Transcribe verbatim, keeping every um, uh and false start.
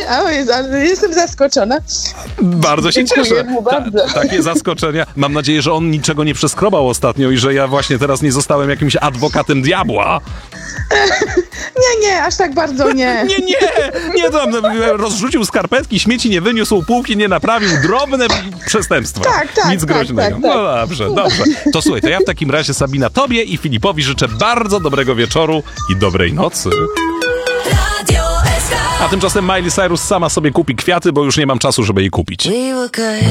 O Jezu, jestem zaskoczona. Bardzo się Dziękuję cieszę. mu bardzo. Ta, takie zaskoczenia. Mam nadzieję, że on niczego nie przeskrobał ostatnio i że ja właśnie teraz nie zostałem jakimś adwokatem diabła. Nie, nie, aż tak bardzo nie. Nie, nie, nie, tam rozrzucił skarpetki, śmieci nie wyniósł, półki nie naprawił, drobne przestępstwa. Tak, tak, Nic tak, groźnego. tak, tak. No dobrze, dobrze. To słuchaj, to ja w takim razie, Sabina, tobie i Filipowi życzę bardzo dobrego wieczoru i dobrej nocy. A tymczasem Miley Cyrus sama sobie kupi kwiaty, bo już nie mam czasu, żeby jej kupić.